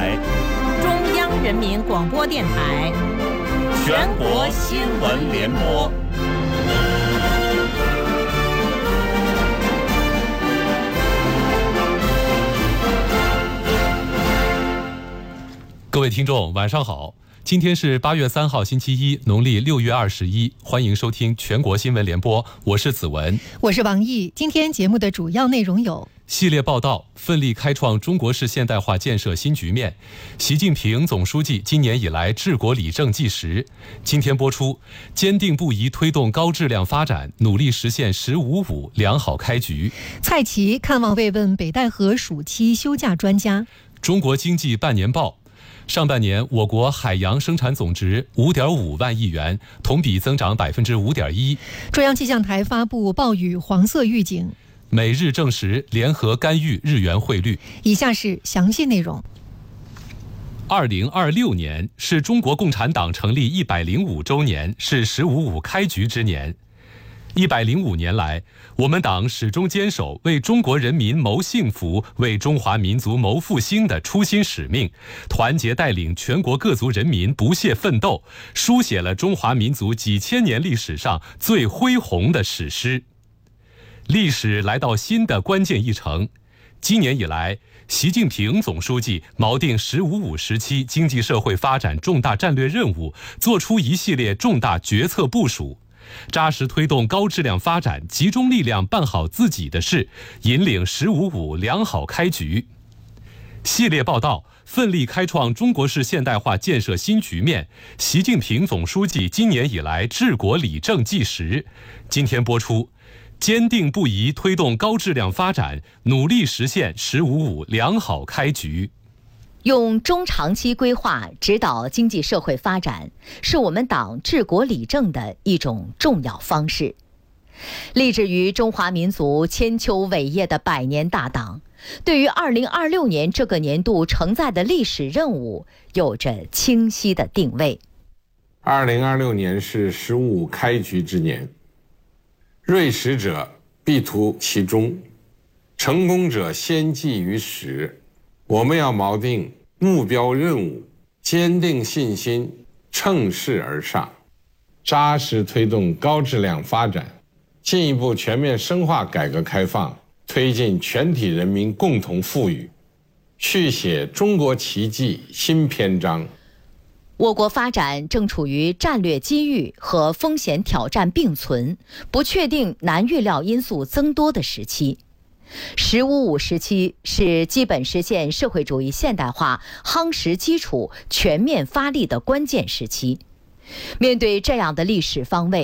台、 中央人民广播电台、 全国新闻联播。 各位听众，晚上好！今天是8月3号，星期一，农历6月21，欢迎收听全国新闻联播，我是子文， 我是王毅。今天节目的主要内容有： 系列报道，奋力开创中国式现代化建设新局面。习近平总书记今年以来治国理政纪实。今天播出，坚定不移推动高质量发展，努力实现“15+5”良好开局。 蔡奇看望慰问北戴河暑期休假专家。 中国经济半年报。上半年，我国海洋生产总值5.5万亿元，同比增长5.1%。 中央气象台发布暴雨黄色预警。 美日证实联合干预日元汇率。 以下是详细内容。 2026年是中国共产党成立105周年，是“15+5”开局之年。105年来，我们党始终坚守为中国人民谋幸福、为中华民族谋复兴的初心使命，团结带领全国各族人民不懈奋斗，书写了中华民族几千年历史上最恢宏的史诗。历史来到新的关键一程，今年以来，习近平总书记锚定“15+5”时期经济社会发展重大战略任务，作出一系列重大决策部署，扎实推动高质量发展，集中力量办好自己的事，引领“15+5”良好开局。系列报道，奋力开创中国式现代化建设新局面。习近平总书记今年以来治国理政纪实。今天播出，坚定不移推动高质量发展，努力实现“15+5”良好开局。 用中长期规划指导经济社会发展，是我们党治国理政的一种重要方式。立志于中华民族千秋伟业的百年大党，对于2026年这个年度承载的历史任务有着清晰的定位。 2026年是“15+5”开局之年，锐实者必图其中，成功者先记于始。我们要锚定目标任务，坚定信心，乘势而上，扎实推动高质量发展，进一步全面深化改革开放，推进全体人民共同富裕，续写中国奇迹新篇章。 我国发展正处于战略机遇和风险挑战并存、不确定难预料因素增多的时期。“15+5”时期是基本实现社会主义现代化夯实基础、全面发力的关键时期。面对这样的历史方位，